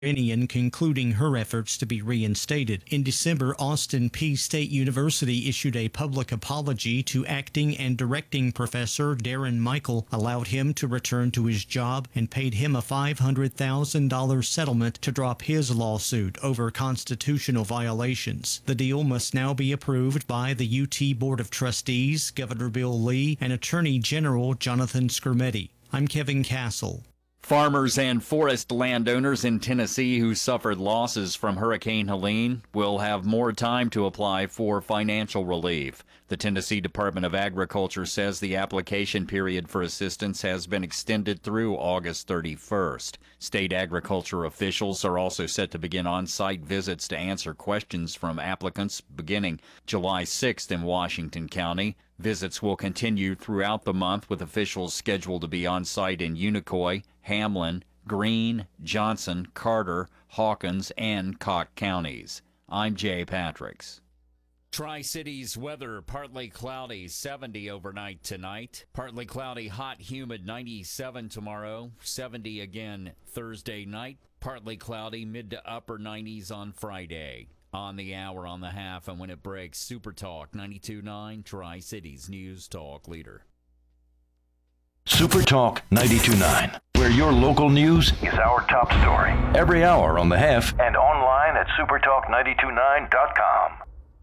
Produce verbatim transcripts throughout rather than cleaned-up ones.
Indian concluding her efforts to be reinstated. In December, Austin Peay State University issued a public apology to acting and directing professor Darren Michael, allowed him to return to his job, and paid him a five hundred thousand dollars settlement to drop his lawsuit over constitutional violations. The deal must now be approved by the U T Board of Trustees, Governor Bill Lee, and Attorney General Jonathan Skrmetti. I'm Kevin Castle. Farmers and forest landowners in Tennessee who suffered losses from Hurricane Helene will have more time to apply for financial relief. The Tennessee Department of Agriculture says the application period for assistance has been extended through August thirty-first. State agriculture officials are also set to begin on-site visits to answer questions from applicants beginning July sixth in Washington County. Visits will continue throughout the month, with officials scheduled to be on site in Unicoi, Hamlin, Greene, Johnson, Carter, Hawkins, and Cocke counties. I'm Jay Patricks. Tri-Cities weather, partly cloudy, seventy overnight tonight. Partly cloudy, hot, humid, ninety-seven tomorrow. seventy again Thursday night. Partly cloudy, mid to upper nineties on Friday. On the hour, on the half, and when it breaks, Super Talk ninety-two point nine, Tri-Cities News Talk Leader. Super Talk ninety-two point nine, where your local news is our top story. Every hour on the half and online at super talk nine two nine dot com.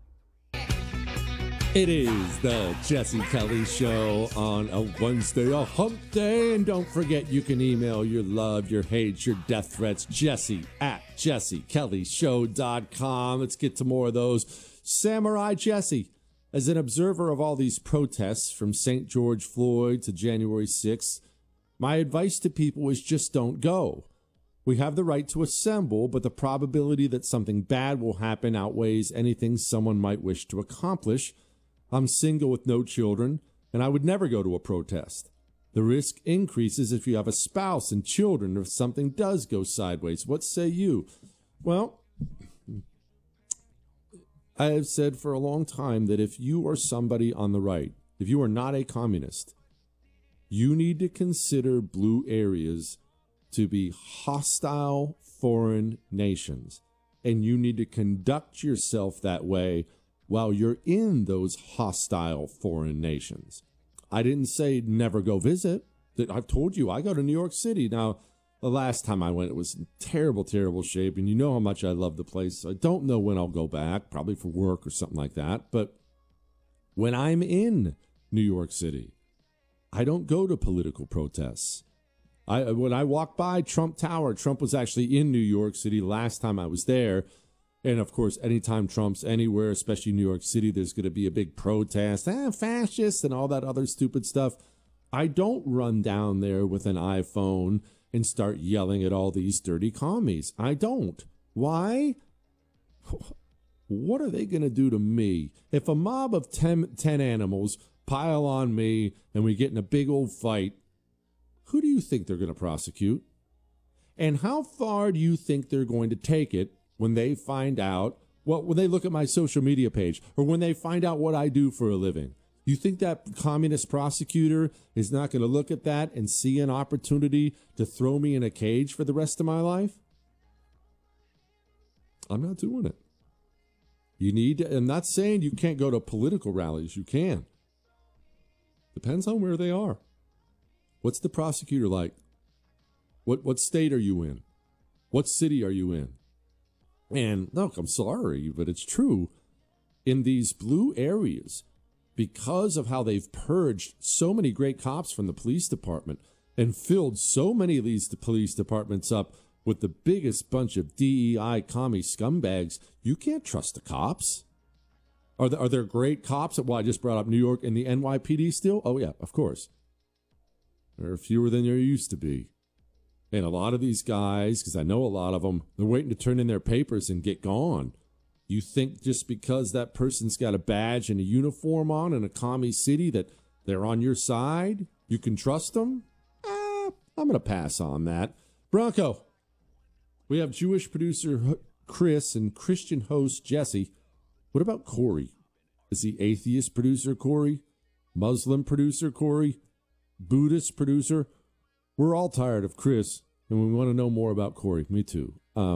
It is the Jesse Kelly Show on a Wednesday, a hump day. And don't forget, you can email your love, your hate, your death threats, Jesse at jesse kelly show dot com. Let's get to more of those. Samurai Jesse, as an observer of all these protests from Saint George Floyd to January sixth, my advice to people is just don't go. We have the right to assemble, but the probability that something bad will happen outweighs anything someone might wish to accomplish. I'm single with no children, and I would never go to a protest. The risk increases if you have a spouse and children, or if something does go sideways. What say you? Well, I have said for a long time that if you are somebody on the right, if you are not a communist, you need to consider blue areas to be hostile foreign nations, and you need to conduct yourself that way while you're in those hostile foreign nations. I didn't say never go visit. I've told you, I go to New York City. Now, the last time I went, it was in terrible, terrible shape, and you know how much I love the place. I don't know when I'll go back, probably for work or something like that. But when I'm in New York City, I don't go to political protests. I when I walk by Trump Tower, Trump was actually in New York City last time I was there. And, of course, anytime Trump's anywhere, especially New York City, there's going to be a big protest, ah, fascists and all that other stupid stuff. I don't run down there with an iPhone and start yelling at all these dirty commies. I don't. Why? What are they going to do to me? If a mob of ten, ten animals pile on me and we get in a big old fight, who do you think they're going to prosecute? And how far do you think they're going to take it when they find out, well, when they look at my social media page, or when they find out what I do for a living? You think that communist prosecutor is not going to look at that and see an opportunity to throw me in a cage for the rest of my life? I'm not doing it. You need to, I'm not saying you can't go to political rallies. You can. Depends on where they are. What's the prosecutor like? What what state are you in? What city are you in? And look, I'm sorry, but it's true. In these blue areas, because of how they've purged so many great cops from the police department and filled so many of these police departments up with the biggest bunch of D E I commie scumbags, you can't trust the cops. Are there, are there great cops? Well, I just brought up New York and the N Y P D still? Oh, yeah, of course. There are fewer than there used to be. And a lot of these guys, because I know a lot of them, they're waiting to turn in their papers and get gone. You think just because that person's got a badge and a uniform on in a commie city that they're on your side, you can trust them? Eh, I'm going to pass on that. Bronco, we have Jewish producer Chris and Christian host Jesse. What about Corey? Is he atheist producer Corey? Muslim producer Corey? Buddhist producer? We're all tired of Chris, and we want to know more about Corey. Me too.